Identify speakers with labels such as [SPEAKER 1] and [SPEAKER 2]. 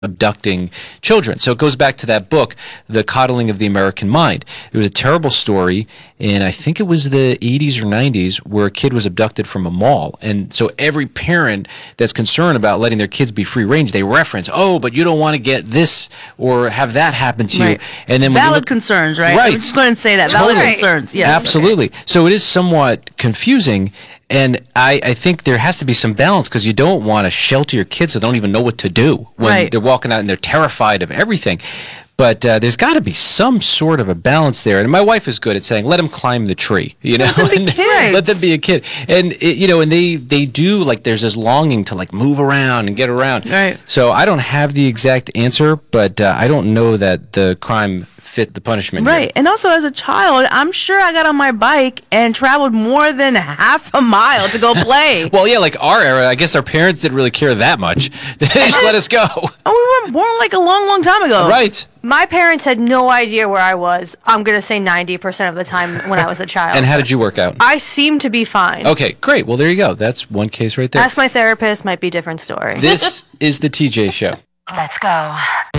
[SPEAKER 1] abducting children. So it goes back to that book, The Coddling of the American Mind. It was a terrible story, and I think it was the 80s or 90s, where a kid was abducted from a mall. And so every parent that's concerned about letting their kids be free range, they reference, oh, but you don't want to get this or have that happen to you. And then
[SPEAKER 2] valid concerns, right?
[SPEAKER 1] Right.
[SPEAKER 2] I'm just going to say that. Valid concerns, yes.
[SPEAKER 1] Absolutely. Okay. So it is somewhat confusing. And I think there has to be some balance, because you don't want to shelter your kids so they don't even know what to do when they're walking out and they're terrified of everything. But there's got to be some sort of a balance there. And my wife is good at saying, let them climb the tree,
[SPEAKER 2] Let them be kids.
[SPEAKER 1] Let them be a kid. And, and they do, like, there's this longing to, like, move around and get around.
[SPEAKER 2] Right.
[SPEAKER 1] So I don't have the exact answer, but I don't know that the crime fit the punishment.
[SPEAKER 2] Right.
[SPEAKER 1] Here.
[SPEAKER 2] And also, as a child, I'm sure I got on my bike and traveled more than half a mile to go play.
[SPEAKER 1] Well, yeah, like our era, I guess our parents didn't really care that much. They just let us go.
[SPEAKER 2] Oh, we were born like a long, long time ago.
[SPEAKER 1] Right.
[SPEAKER 3] My parents had no idea where I was. I'm going to say 90% of the time when I was a child.
[SPEAKER 1] And how did you work out?
[SPEAKER 3] I seemed to be fine.
[SPEAKER 1] Okay, great. Well, there you go. That's one case right there.
[SPEAKER 3] Ask my therapist, might be a different story.
[SPEAKER 1] This is the TJ Show.
[SPEAKER 3] Let's go.